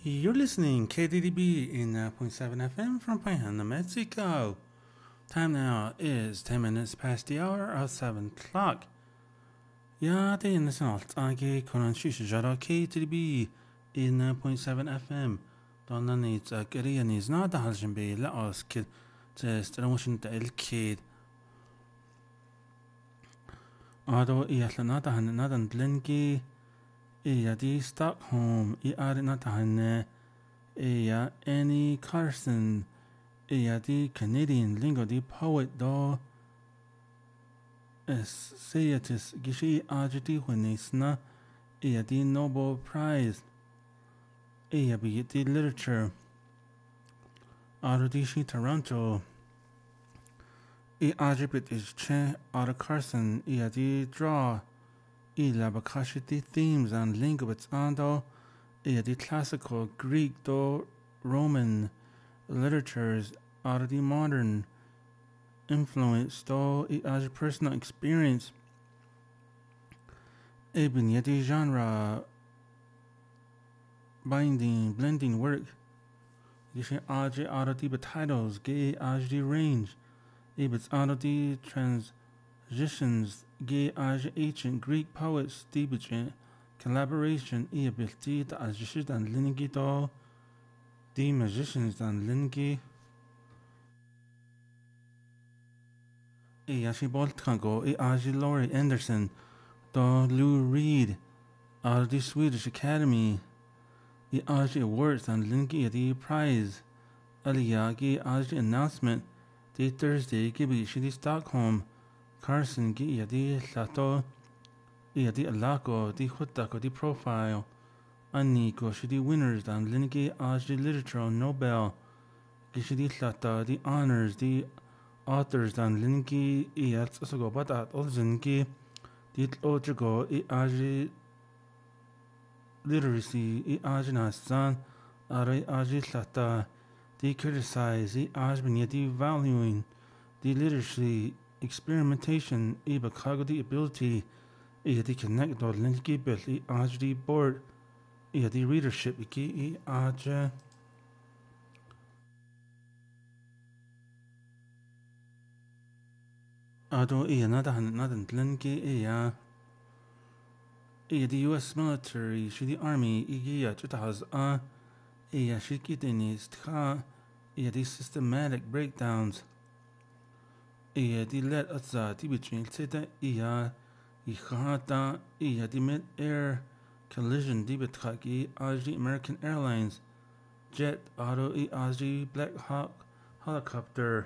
You're listening KDDB in point 7 FM from Payana, Mexico. Time now is 10 minutes past the hour of 7 o'clock. Ja, det är nästan allt. Jag kan köra KDDB in point 7 FM. Då ni gärna ni snart har sin bil oss till strömmen till kid. Då är jag nada han nada Glengi. Ja, di Stockholm. I nada han ja Annie Carson. Ja, di Canadian lingo di poet då. Seyatis gishi ajiti hunisna. Ja, di Nobel Prize. Ja, be di literature. Arodishi Toronto. Ajipit is che Ara Carson. Ja, di draw. Labakashiti themes and lingubits ando. The classical Greek do Roman literatures are the modern influence do as a personal experience. Eben yeti genre blending work. Yeshe aji out the titles gay as the range. Ebits out the transitions gay as ancient Greek poets debiche. Collaboration ability the Ajishid and Lingi do the magicians and Lingi Yashi Boltkango Aji Laurie Anderson do Lou Reed are the Swedish Academy Aji Awards and Lingi the prize Aliyagi Aji announcement the Thursday Gibi Shidi Stockholm Carson Gi the Lato di alaco di hutako di profile aniko shidi winners dan lingi aj di literature Nobel gishidi tlata di honors di authors dan lingi at sago batat olzingi di tlojigo aj literacy aj nasan are aj tlata di criticize aj di valuing di literacy experimentation bakago di ability the connect dot linki belly aj the board the readership ki aj ado nada linki the US military she the army ya has she kitenis tha the systematic breakdowns the let us between seta Ihata the mid-air collision dibitaki Aji American Airlines jet auto Aji Black Hawk helicopter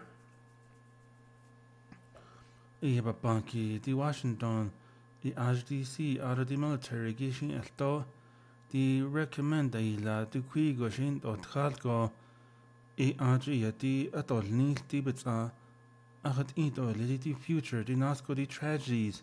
Babanki the Washington the HDC auto the military gishin alto the recommend la the quigo shin dot khalko Aji the atol nil dibitsa ahat ito the future the nasco the tragedies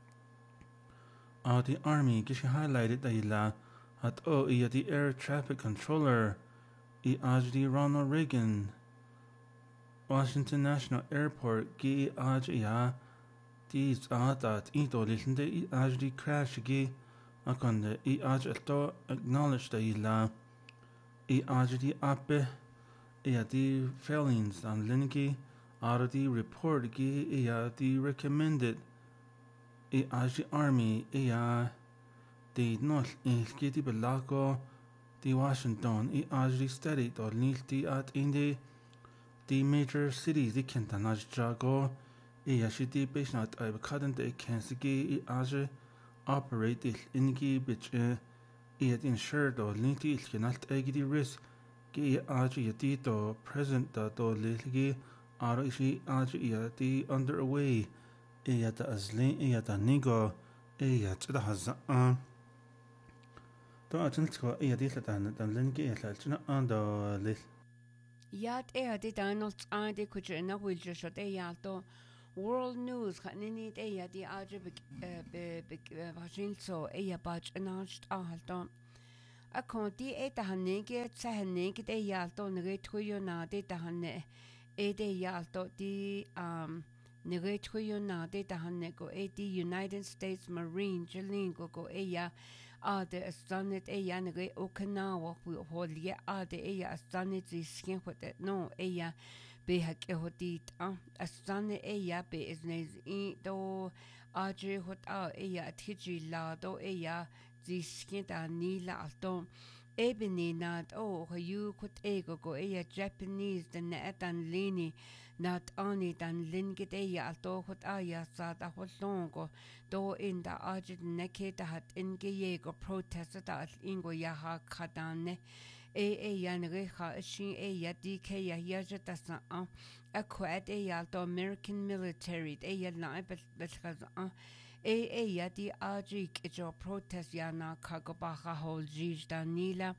the army gishi highlighted the at the air traffic controller the Ronald Reagan Washington National Airport gi the that ito listende the crash gi akon the alto acknowledged the the ape the failings and linki the report gi the recommended the army the north the belago the Washington the study or nilti at in the major cities the Kentanaj Jago shiti patient I couldn't a Kansaki operate ingi bitch insured or nilti cannot the risk yatito present that or lilgi the underway the azlin the nigo the has to atentko the dan linki the list Yat the Donald the kuchina will just shot yalto world news khanini the ajib so batch announced alto a conti hanege tsahanege yalto negethuyo na hanne yalto the negethuyo na hanne go the United States Marine Jalingo go ade astanit eya nge Okinawa holje ade eya astanit skin with it no eya be hak hodit astane eya be isnes in do aje hot eya tiji la do eya skin da nila alto ebony nad you could ego go eya Japanese the net and lini not only than lingit eya alto hot aya sa da holongo do in the argent neke da hat ingego protest da ingo yaha kadane yan reha shin ya dk ya yajata sa a quad alto American military ya na belkhaz ya di ajik jo protest ya na kagobaha hol jij danila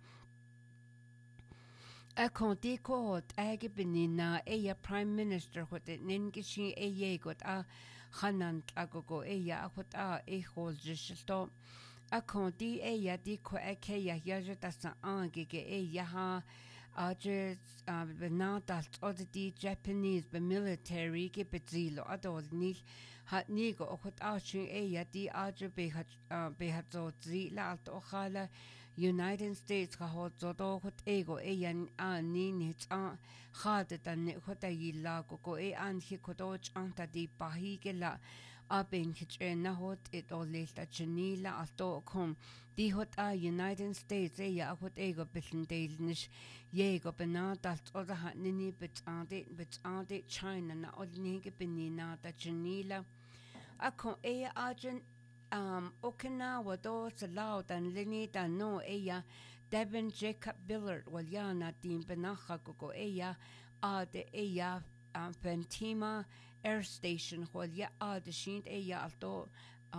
a konti ko age benina ya prime minister hot ningishi ye got a hanan agogo ya hot hol jishto a konti ya di ko ake ya yajata sa angege ya ha aje benata di Japanese be military ke bezilo adol ni hat nigo hot ashin ya di aje be hat zo zila alt okhala United States ka hot zodo hot ego yan ni ni khade tan hot yilla ko an hi ko do chanta di pahi ke la aben na hot it all lesta chinila alto kom di hot United States ya hot ego bitin deilnish yego benata o da hat ni betande China na odni ke benina da chinila akon agent Okinawa do salao dan lini dan no eya Devin Jacob Billard walyana din benacha go eya de eya Fantima Air Station walya de shint eya alto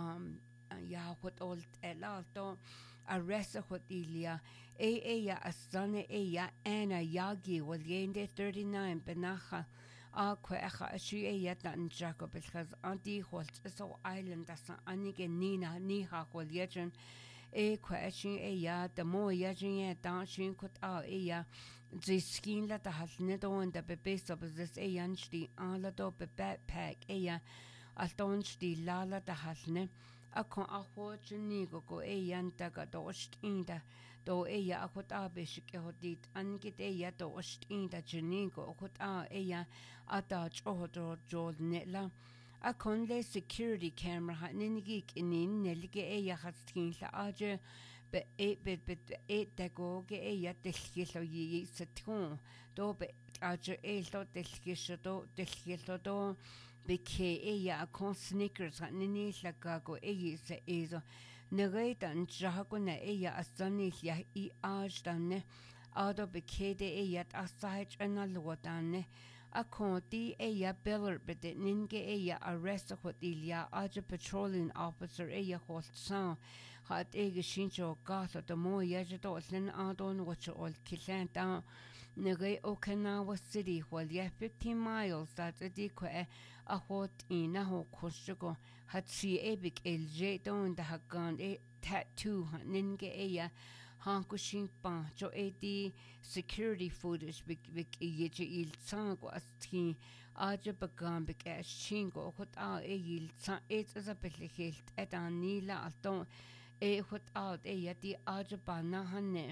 ya hot old el alto arresa hot ilia eya asane eya Anna Yagi walyende 39 benacha kwecha ashu ya dan Jacob because anti holt so island that's anige nina niha hol yejen kwechin ya the mo yejen ya dan shin kut ya the skin la da hasne do und the best of this yansti ala do be backpack ya alton sti lala da hasne akon ahojni go yan daga dost inda do ya akot beshik hodit angit ya dost inda jnigo akot ya ata chodo jol nela akon le security camera haningik inin nelige ya haskin la aje be dago ge ya delgilo yi setun do be aje lo delgilo do beke ya akon sneakers hanini lagago se ezo negaitan jahakuna ya asani ya ajdanne ado beke de ya asahaj analwadanne akonti ya Billard bede ninge ya arrest hotilia aja patrolling officer ya holtsan hat shincho gasa de mo ya jado len adon wacho ol kilanta nege Okinawa City while ya 15 miles that di ko a hot ina ho koshgo hat si ebik elje don da hagan tattoo ninge ya hankushin pa jo di security footage big yeje il sango asti aja bagam big shingo hot il san as a belhelt edanila alton hot out ya di aja bana hanne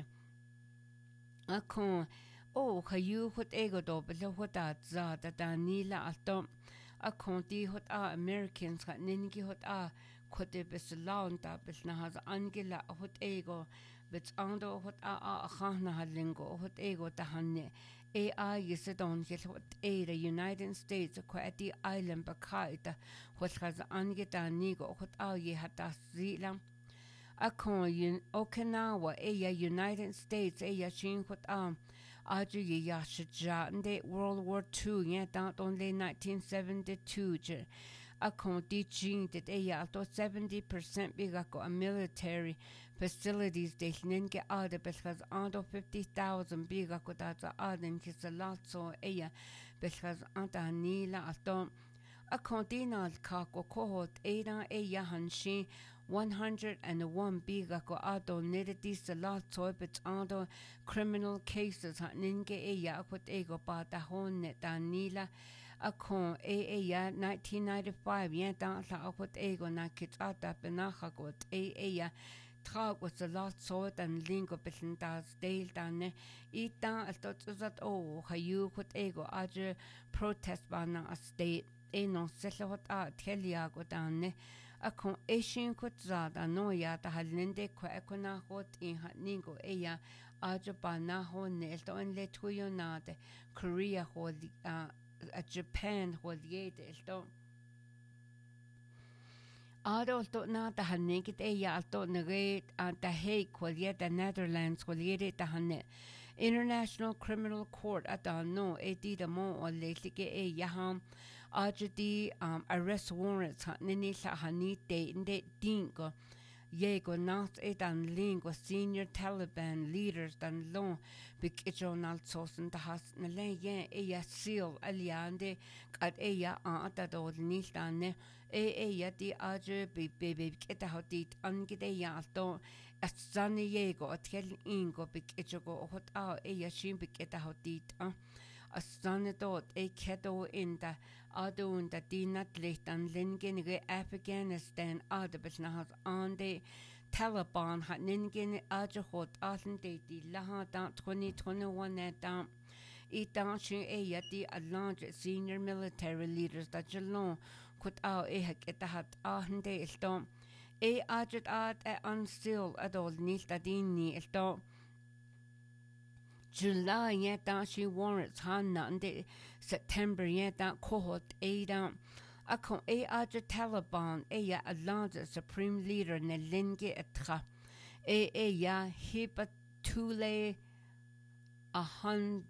akon kayu hot ego do belo hot za da nila alton akon di hot Americans hat ningi hot kote beslaun da besna has angela hot ego but ando hot khana halingo hot ego ta hanne yisedon gel hot the United States ko at the island bakaita hot has angeta nigo hot ye hata zilam akon Okinawa United States shin hot aju ya shija nde World War II ya don le 1972 akon di jing that to 70% biga ko a military facilities de nenge ade because ando 50,000 biga ko da aden kisalatso because anta nila atom akon dinal ka ko kohot hanshi 101 biga ko ado nediti salatso but ando criminal cases ninge akot ego pa da honne da nila akon ya 1995 ya dan la akot ego na kitata benaha got ya trag was a lot sort and lingo bitin das dale dan ita altot zat o hayu khut ego aje protest bana a state no selhot a telia go dan a kon eshin khut zada no ya ta halinde ko ekona hot in ningo eya aje bana ho ne to en le tuyo nade Korea ho a Japan ho yede elto Adolto na ta hanekit eya alto nage ta hey kwaliet the Netherlands kwaliet ta hanne International Criminal Court at no eti the mo o letlike e yaham ajdi arrest warrants nini sa hanite inde dingo Yego not etan lingua senior Taliban leaders dan long big Jonal Sosen the has nale yen eya seal aliande kat eya ata do niltane eya di aje baby eta hotit angide ya to asani yego atel ingo big ejogo hot eya shim big eta hotit asane dot keto in the adun the dinat lichtan lingen Afghanistan adabes na has on the Taliban hat ningen ajahot asen de di laha da 2021 net down itan shin yati a large senior military leaders that jalon kut haketa hat ahende eltom ajat at unstill adol nilta dini eltom July yeta she warrants hanna and September yeta cohort down. Akon aja Taliban ya Atlanta Supreme Leader ne linge etra ya hibatule ahanzuda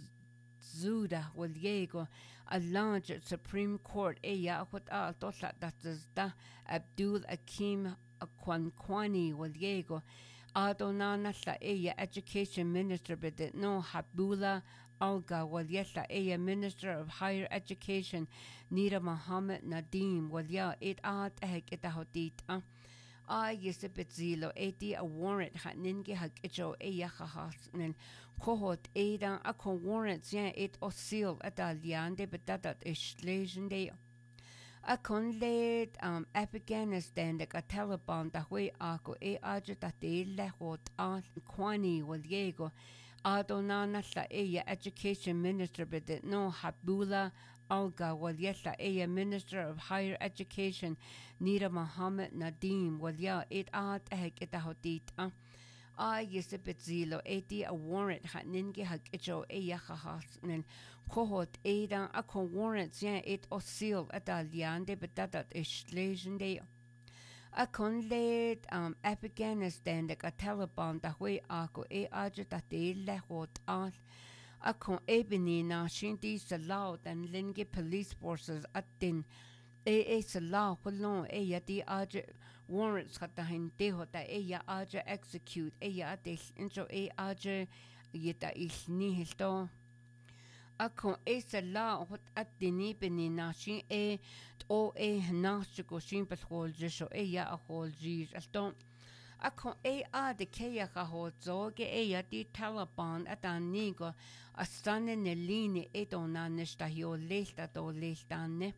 wal yego Atlanta Supreme Court ya hot tosa that is da Abdul Akim Akwankwani wal yego Adonana sa Education Minister but no Habula Alga wal yesa Minister of Higher Education Nira Mohammed Nadim wal ya it eta hodit yesibit zilo a warrant hat ninge hakicho khahas nen cohort dan akon warrants it o seal at aliande but that is legendary Akon led Afghanistan the Taliban da hui ako aja da de lehot Kwani wal yego Adonana sa Education Minister but no Habula Alga wal yesa Minister of Higher Education Nira Mohammed Nadim wal ya it eta hodit yesibit zilo a warrant hat ninge hakicho khahas nen cohort dan akon warrants it o seal at aliande but that is legendary Akon led Afghanistan the Taliban da hui ako aja da de lehot Akon ebony na shinti salau and linge police forces at din salau hulon yati aja warrants hat hin dehota aja execute de intro aja yeta is nihilto Akon salau hot at dini beni na shin o nachiko shin patrol jisho a hol jis alton Akon de keya ho zoge di Taliban at anigo a stane ne line edona nestahio lesta do lestane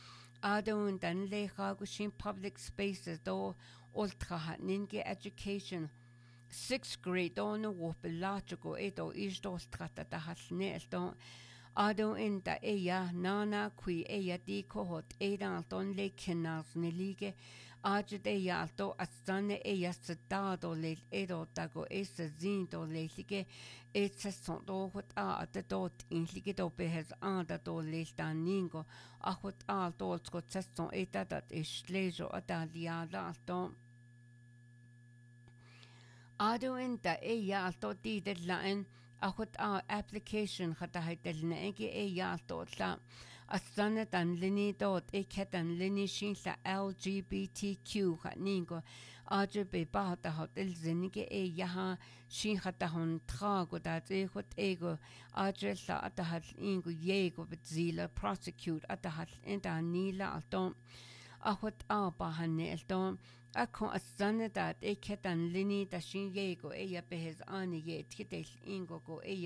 Adon dan lecha shin public spaces do ultra hat ninge education 6th grade on no wopelachico edo isto strata da hasne elton Ado in da nana qui di cohort dan ton le kenals ne lige aja de alto astane sedado le edo dago zinto le lige son do hot the dot in lige do behes da do le staningo hot alto skot son dat is lejo adaliada alto Ado in da alto di deadline hot application hata haitel nege alto la asana dan lini dot ketan lini shin la LGBTQ ningo aje be ba hata hotel zinige yaha shin hata hon trago da hot ego aje la ata hat ingo yego bezila prosecute ata hat enta nila alto hot ba hanne alto Akon asana dat ketan lini da shin yego behes ani ye titel ingo go